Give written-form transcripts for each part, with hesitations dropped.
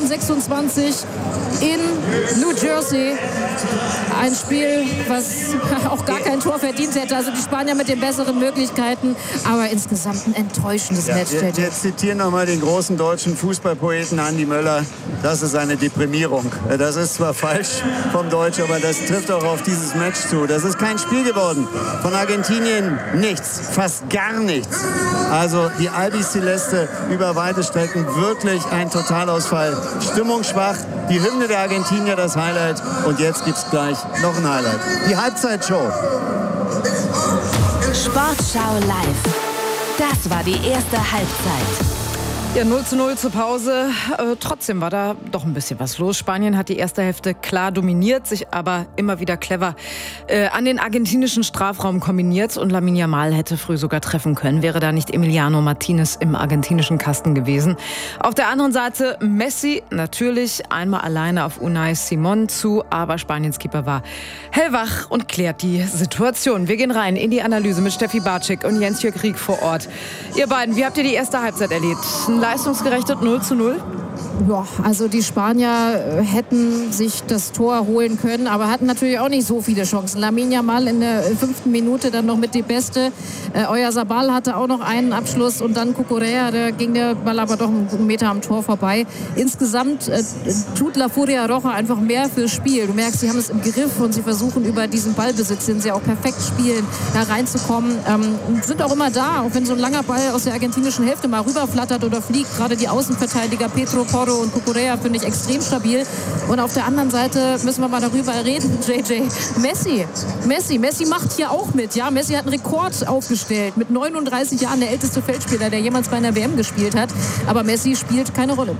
1926 in New Jersey. Ein Spiel, was auch gar kein Tor verdient hätte. Also die Spanier mit den besseren Möglichkeiten, aber insgesamt ein enttäuschendes Match. Wir zitieren nochmal den großen deutschen Fußballpoeten Andi Möller. Das ist eine Deprimierung. Das ist zwar falsch vom Deutsch, aber das trifft auch auf dieses Match zu. Das ist kein Spiel geworden. Von Argentinien nichts, fast gar nichts. Also die Albiceleste über weite Strecken wirklich ein Totalausfall. Stimmungsschwach, die Hymne der Argentinier das Highlight und jetzt gibt's gleich noch ein Highlight. Die Halbzeitshow. Sportschau live. Das war die erste Halbzeit. Ja, 0:0 zur Pause. Trotzdem war da doch ein bisschen was los. Spanien hat die erste Hälfte klar dominiert, sich aber immer wieder clever an den argentinischen Strafraum kombiniert. Und Lamine Yamal hätte früh sogar treffen können, wäre da nicht Emiliano Martinez im argentinischen Kasten gewesen. Auf der anderen Seite Messi natürlich einmal alleine auf Unai Simon zu. Aber Spaniens Keeper war hellwach und klärt die Situation. Wir gehen rein in die Analyse mit Steffi Bartschik und Jens-Jörg Rieck vor Ort. Ihr beiden, wie habt ihr die erste Halbzeit erlebt? Leistungsgerechtet 0:0? Ja, also die Spanier hätten sich das Tor holen können, aber hatten natürlich auch nicht so viele Chancen. Lamine Yamal in der 5. Minute dann noch mit die Beste. Oyarzabal hatte auch noch einen Abschluss und dann Cucurella, da ging der Ball aber doch einen Meter am Tor vorbei. Insgesamt tut La Furia Roja einfach mehr fürs Spiel. Du merkst, sie haben es im Griff und sie versuchen über diesen Ballbesitz, den sie auch perfekt spielen, da reinzukommen. Sind auch immer da, auch wenn so ein langer Ball aus der argentinischen Hälfte mal rüberflattert oder fliegt. Gerade die Außenverteidiger Pedro Porro und Cucurella finde ich extrem stabil. Und auf der anderen Seite müssen wir mal darüber reden, JJ. Messi macht hier auch mit. Ja, Messi hat einen Rekord aufgestellt. Mit 39 Jahren der älteste Feldspieler, der jemals bei einer WM gespielt hat. Aber Messi spielt keine Rolle.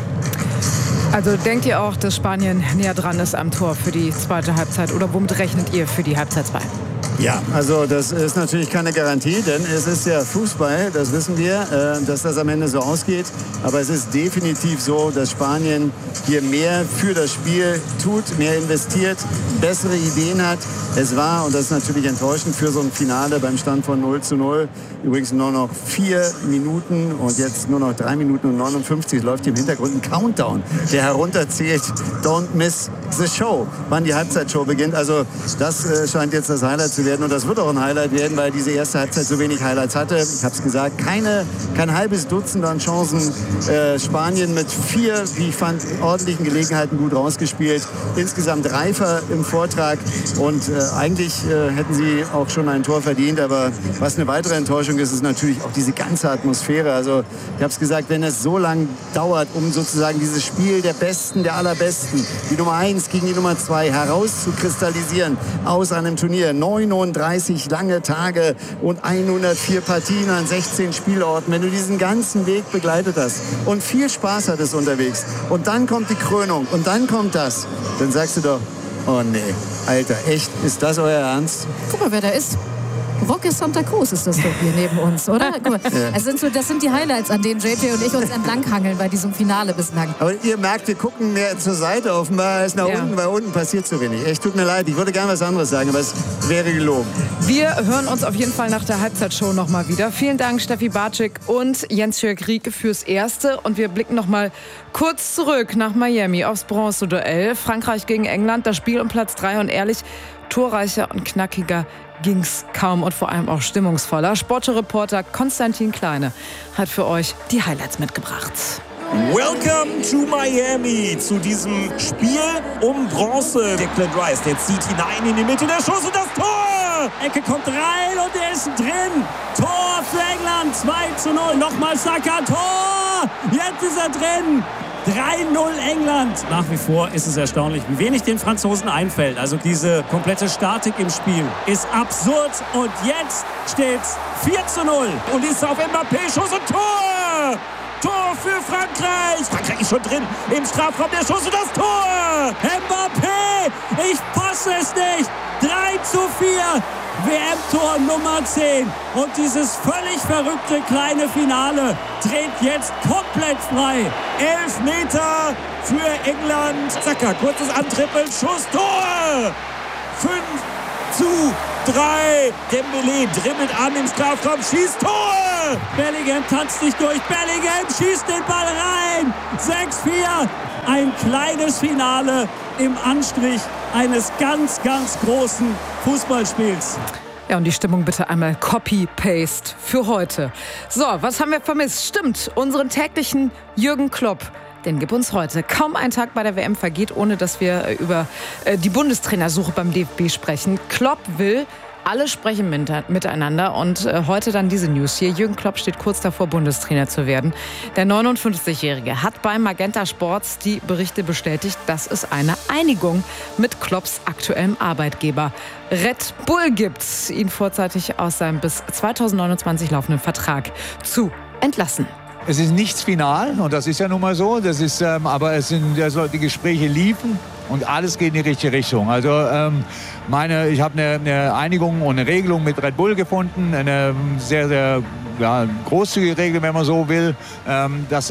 Also denkt ihr auch, dass Spanien näher dran ist am Tor für die zweite Halbzeit? Oder womit rechnet ihr für die Halbzeit 2? Ja, also das ist natürlich keine Garantie, denn es ist ja Fußball, das wissen wir, dass das am Ende so ausgeht. Aber es ist definitiv so, dass Spanien hier mehr für das Spiel tut, mehr investiert, bessere Ideen hat. Es war, und das ist natürlich enttäuschend für so ein Finale beim Stand von 0:0, übrigens nur noch 4 Minuten und jetzt nur noch 3 Minuten und 59. Es läuft hier im Hintergrund ein Countdown, der herunterzählt. Don't miss the show, wann die Halbzeitshow beginnt. Also das scheint jetzt das Highlight zu werden. Und das wird auch ein Highlight werden, weil diese erste Halbzeit so wenig Highlights hatte. Ich habe es gesagt, kein halbes Dutzend an Chancen. Spanien mit 4, wie ich fand, ordentlichen Gelegenheiten gut rausgespielt. Insgesamt reifer im Vortrag. Und eigentlich hätten sie auch schon ein Tor verdient. Aber was eine weitere Enttäuschung ist, ist natürlich auch diese ganze Atmosphäre. Also ich habe es gesagt, wenn es so lang dauert, um sozusagen dieses Spiel der Besten, der Allerbesten, die Nummer 1 gegen die Nummer 2 herauszukristallisieren aus einem Turnier. 39 lange Tage und 104 Partien an 16 Spielorten. Wenn du diesen ganzen Weg begleitet hast und viel Spaß hattest unterwegs und dann kommt die Krönung und dann kommt das, dann sagst du doch, oh nee, Alter, echt, ist das euer Ernst? Guck mal, wer da ist. Roque Santa Cruz ist das doch hier neben uns, oder? Guck mal, das sind die Highlights, an denen JJ und ich uns entlanghangeln bei diesem Finale bislang. Aber ihr merkt, wir gucken mehr zur Seite offenbar als nach unten, weil unten passiert zu wenig. Echt, tut mir leid, ich würde gerne was anderes sagen, aber es wäre gelogen. Wir hören uns auf jeden Fall nach der Halbzeitshow noch mal wieder. Vielen Dank, Steffi Bartschik und Jens-Jörg Rieck fürs Erste. Und wir blicken noch mal kurz zurück nach Miami aufs Bronzeduell. Frankreich gegen England, das Spiel um Platz 3 und ehrlich, torreicher und knackiger ging's kaum und vor allem auch stimmungsvoller. Sportreporter Konstantin Kleine hat für euch die Highlights mitgebracht. Welcome to Miami, zu diesem Spiel um Bronze. Declan Rice, der zieht hinein in die Mitte, der Schuss und das Tor! Ecke kommt rein und er ist drin. Tor für England, 2:0. Nochmal Saka, Tor! Jetzt ist er drin. 3:0 England. Nach wie vor ist es erstaunlich, wie wenig den Franzosen einfällt. Also diese komplette Statik im Spiel ist absurd. Und jetzt steht's 4:0. Und ist auf Mbappé, Schuss und Tor! Tor für Frankreich. Frankreich ist schon drin im Strafraum. Der Schuss und das Tor! Mbappé! Ich fasse es nicht. 3:4. WM-Tor Nummer 10. Und dieses völlig verrückte kleine Finale dreht jetzt komplett frei. 11 Meter für England. Saka, kurzes Antrippeln, Schuss, Tor! 5:3. Dembélé dribbelt an im Strafraum, schießt Tor! Bellingham tanzt sich durch. Bellingham schießt den Ball rein. 6:4. ein kleines Finale im Anstrich eines ganz, ganz großen Fußballspiels. Ja, und die Stimmung bitte einmal Copy-Paste für heute. So, was haben wir vermisst? Stimmt, unseren täglichen Jürgen Klopp. Den gibt uns heute. Kaum ein Tag bei der WM vergeht, ohne dass wir über die Bundestrainersuche beim DFB sprechen. Klopp will, alle sprechen miteinander und heute dann diese News hier. Jürgen Klopp steht kurz davor, Bundestrainer zu werden. Der 59-Jährige hat bei Magenta Sports die Berichte bestätigt, dass es eine Einigung mit Klopps aktuellem Arbeitgeber Red Bull gibt, ihn vorzeitig aus seinem bis 2029 laufenden Vertrag zu entlassen. Es ist nichts final und das ist ja nun mal so. Das ist, aber die Gespräche liefen und alles geht in die richtige Richtung. Also ich habe eine Einigung und eine Regelung mit Red Bull gefunden, eine sehr, sehr großzügige Regel, wenn man so will, dass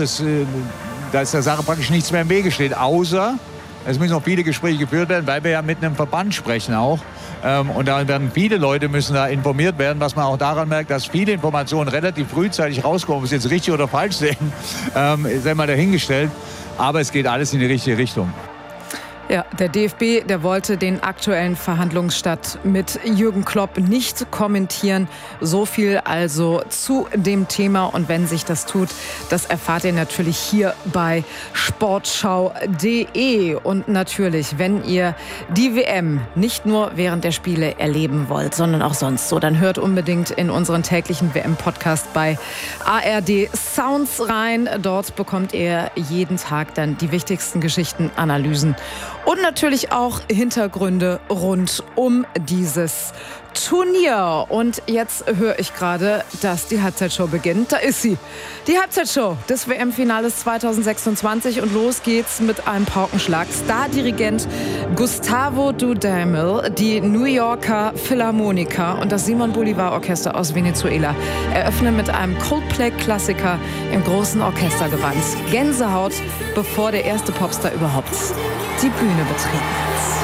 der Sache praktisch nichts mehr im Wege steht, außer es müssen noch viele Gespräche geführt werden, weil wir ja mit einem Verband sprechen auch. Und da werden viele Leute müssen da informiert werden, was man auch daran merkt, dass viele Informationen relativ frühzeitig rauskommen. Ob es jetzt richtig oder falsch sehen, ist einmal dahingestellt. Aber es geht alles in die richtige Richtung. Ja, der DFB, der wollte den aktuellen Verhandlungsstand mit Jürgen Klopp nicht kommentieren. So viel also zu dem Thema. Und wenn sich das tut, das erfahrt ihr natürlich hier bei sportschau.de. Und natürlich, wenn ihr die WM nicht nur während der Spiele erleben wollt, sondern auch sonst so, dann hört unbedingt in unseren täglichen WM-Podcast bei ARD Sounds rein. Dort bekommt ihr jeden Tag dann die wichtigsten Geschichten, Analysen und natürlich auch Hintergründe rund um dieses Turnier. Und jetzt höre ich gerade, dass die Halbzeitshow beginnt. Da ist sie. Die Halbzeitshow des WM-Finales 2026. Und los geht's mit einem Paukenschlag. Stardirigent Gustavo Dudamel, die New Yorker Philharmoniker und das Simon Bolivar Orchester aus Venezuela eröffnen mit einem Coldplay-Klassiker im großen Orchestergewand. Gänsehaut, bevor der erste Popstar überhaupt die Bühne betreten.